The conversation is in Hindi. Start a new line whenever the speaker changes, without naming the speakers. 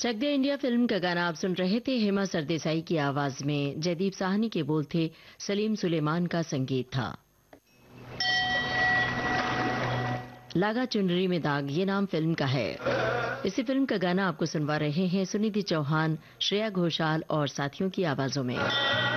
चक दे इंडिया फिल्म का गाना आप सुन रहे थे हेमा सरदेसाई की आवाज में। जयदीप साहनी के बोल थे, सलीम सुलेमान का संगीत था। लागा चुनरी में दाग, ये नाम फिल्म का है। इसी फिल्म का गाना आपको सुनवा रहे हैं सुनिधि चौहान, श्रेया घोषाल और साथियों की आवाजों में।